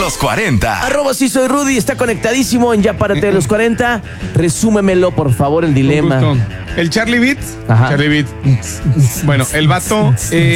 los 40. @sí soy Rudy, está conectadísimo en Ya Párate de los 40. Resúmemelo, por favor, el dilema. Con gusto. El Charlie Beats. Ajá. Charlie Beats. Bueno, el vato,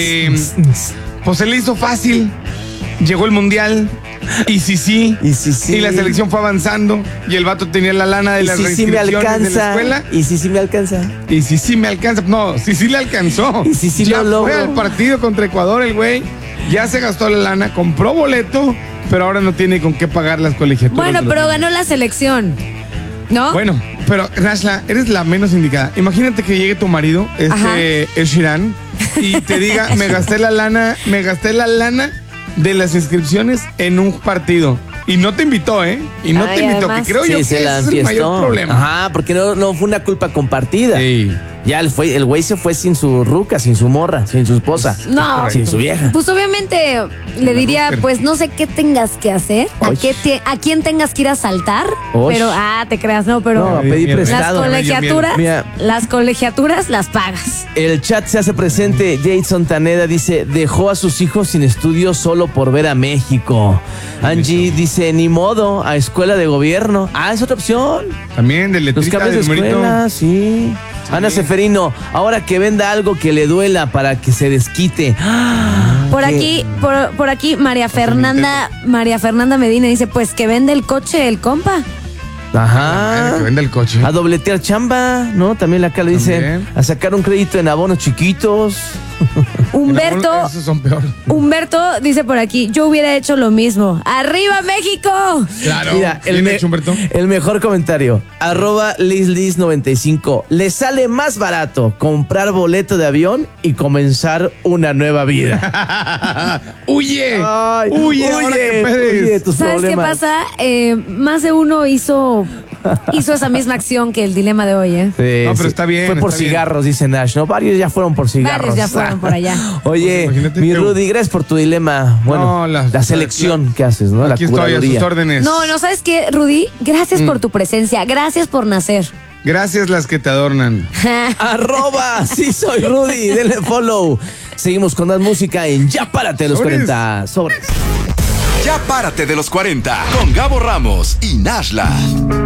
pues se le hizo fácil. Llegó el mundial. Y sí. Y la selección fue avanzando. Y el vato tenía la lana de las reinscripciones de la escuela. Y sí me alcanza. Y sí me alcanza. No, sí le alcanzó. Y sí ya lo logro. fue al partido contra Ecuador el güey. Ya se gastó la lana, compró boleto, pero ahora no tiene con qué pagar las colegiaturas. Bueno, pero ganó la selección, ¿no? Bueno, pero Nashla, eres la menos indicada. Imagínate que llegue tu marido, Ed Sheeran, y te diga, me gasté la lana de las inscripciones en un partido. Y no te invitó, ¿eh? Y no te invitó, además, que creo yo que ese es el mayor problema. Ajá, porque no fue una culpa compartida. Sí. Ya el güey se fue sin su ruca, sin su morra, sin su esposa. No. Sin su vieja. Pues obviamente le diría, pues no sé qué tengas que hacer, a quién tengas que ir a saltar, Osh. pero te creas, no, pero No, pedí Mira, prestado. Mira. las colegiaturas las pagas. El chat se hace presente. Jason Taneda dice, dejó a sus hijos sin estudios solo por ver a México. Angie dice, ni modo, a escuela de gobierno. Es otra opción. También de Los letrita cambios de de numerito. escuela, sí. Ana Seferino, ahora que venda algo que le duela para que se desquite. Por ¿Qué? aquí María Fernanda Medina dice, pues que vende el coche el compa. Ajá. Que venda el coche. A dobletear chamba, ¿no? También acá le dicen También. a sacar un crédito en abonos chiquitos. Humberto Esos son peor. dice por aquí, yo hubiera hecho lo mismo. ¡Arriba México! Claro. Mira, Bien hecho, Humberto. el mejor comentario. @lislis95. Le sale más barato comprar boleto de avión y comenzar una nueva vida. ¡Huye! Ay, ¡Huye! Ahora que huye de puedes. tus ¿Sabes problemas. qué pasa? Más de uno hizo esa misma acción que el dilema de hoy, ¿eh? Sí, No, pero está bien, Fue por está bien. cigarros, dice Nash, ¿no? Varios ya fueron por cigarros. Varios ya fueron por allá. Oye, Pues imagínate mi que- Rudy, gracias por tu dilema. Bueno, No, la selección que haces, ¿no? Aquí la estoy a curaduría. sus órdenes. No, ¿sabes qué, Rudy? Gracias por tu presencia, gracias por nacer. Gracias las que te adornan. @sí soy Rudy, denle follow. Seguimos con más música en Ya Párate de los Sobres. 40. Sobres. Ya Párate de los 40 con Gabo Ramos y Nashla.